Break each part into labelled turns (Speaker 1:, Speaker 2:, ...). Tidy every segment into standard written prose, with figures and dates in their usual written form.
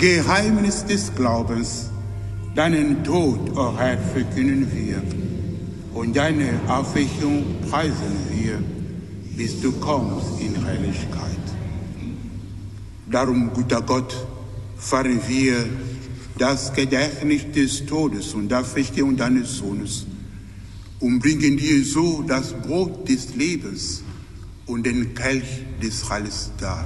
Speaker 1: Geheimnis des Glaubens, deinen Tod, o Herr, verkünden wir und deine Auferstehung preisen wir, bis du kommst in Herrlichkeit. Darum, guter Gott, feiern wir das Gedächtnis des Todes und der Auferstehung deines Sohnes und bringen dir so das Brot des Lebens und den Kelch des Heils dar.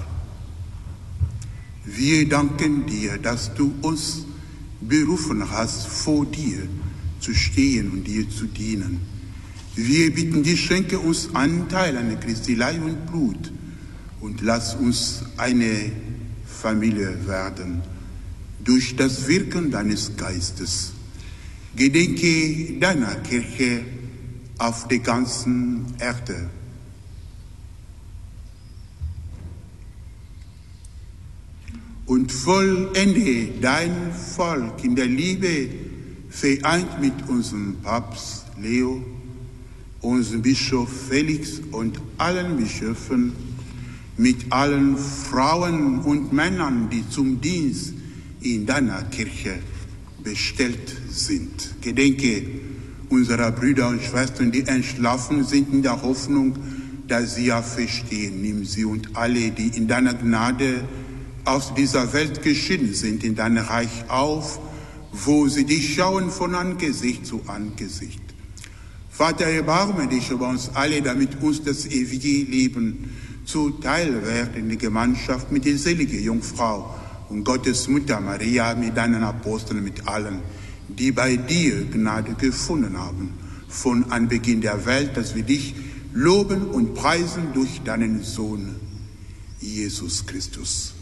Speaker 1: Wir danken dir, dass du uns berufen hast, vor dir zu stehen und dir zu dienen. Wir bitten dich, schenke uns Anteil an Christi Leib und Blut und lass uns eine Familie werden durch das Wirken deines Geistes. Gedenke deiner Kirche auf der ganzen Erde. Und vollende dein Volk in der Liebe, vereint mit unserem Papst Leo, unserem Bischof Felix und allen Bischöfen, mit allen Frauen und Männern, die zum Dienst in deiner Kirche bestellt sind. Gedenke unserer Brüder und Schwestern, die entschlafen sind in der Hoffnung, dass sie auferstehen. Nimm sie und alle, die in deiner Gnade aus dieser Welt geschieden sind, in dein Reich auf, wo sie dich schauen von Angesicht zu Angesicht. Vater, erbarme dich über uns alle, damit uns das ewige Leben zuteil wird in der Gemeinschaft mit der seligen Jungfrau und Gottes Mutter Maria, mit deinen Aposteln, mit allen, die bei dir Gnade gefunden haben, von Anbeginn der Welt, dass wir dich loben und preisen durch deinen Sohn, Jesus Christus.